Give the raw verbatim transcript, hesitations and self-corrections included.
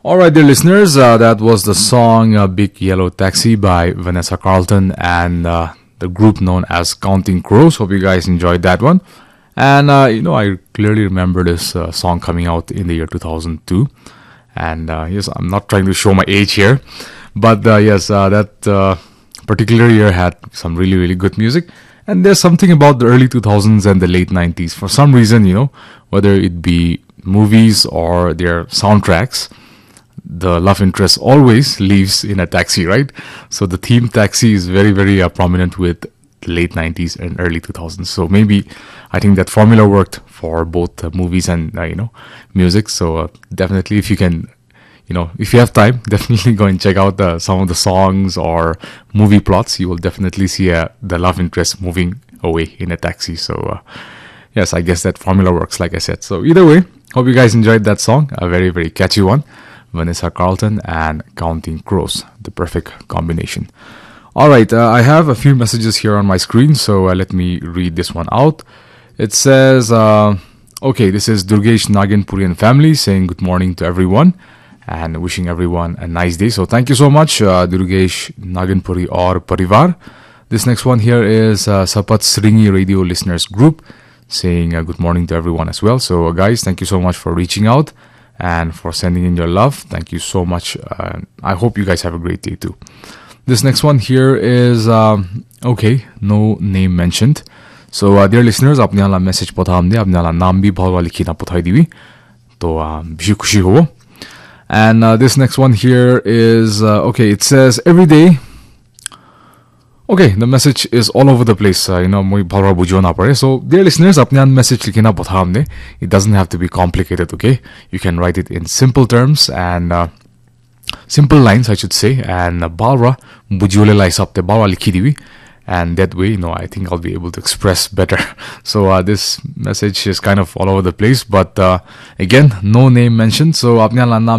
All right, dear listeners, uh, that was the song uh, Big Yellow Taxi by Vanessa Carlton and uh, the group known as Counting Crows. Hope you guys enjoyed that one. And, uh, you know, I clearly remember this uh, song coming out in the year two thousand two. And, uh, yes, I'm not trying to show my age here. But, uh, yes, uh, that uh, particular year had some really, really good music. And there's something about the early two thousands and the late nineties. For some reason, you know, whether it be movies or their soundtracks, the love interest always lives in a taxi, right? So the theme taxi is very, very uh, prominent with the late nineties and early two thousands. So maybe I think that formula worked for both uh, movies and, uh, you know, music. So uh, definitely if you can, you know, if you have time, definitely go and check out uh, some of the songs or movie plots. You will definitely see uh, the love interest moving away in a taxi. So uh, yes, I guess that formula works, like I said. So either way, hope you guys enjoyed that song. A very, very catchy one. Vanessa Carlton and Counting Crows, the perfect combination. All right, uh, I have a few messages here on my screen, so uh, let me read this one out. It says, uh, okay, this is Durgesh Naginpuri and family saying good morning to everyone and wishing everyone a nice day. So thank you so much, uh, Durgesh Naginpuri or Parivar. This next one here is uh, Sapat Sringi Radio Listeners Group saying uh, good morning to everyone as well. So uh, guys, thank you so much for reaching out and for sending in your love. Thank you so much. Uh, I hope you guys have a great day too. This next one here is, um, okay, no name mentioned. So, uh, dear listeners, apne ala message pathamde, apne ala naam bhi bhagwa likhina pathai dibi. To, bishi khushi ho. And uh, this next one here is, uh, okay, it says every day. Okay, the message is all over the place. Uh, you know, moi bhalra bujho na pare. So, dear listeners, apne message likhina pathamde. It doesn't have to be complicated, okay? You can write it in simple terms and uh, simple lines, I should say. And bhalra bujhole lai sapte bhalra likhi dibi. And that way, you know, I think I'll be able to express better. So, uh, this message is kind of all over the place. But, uh, again, no name mentioned. So, apne naam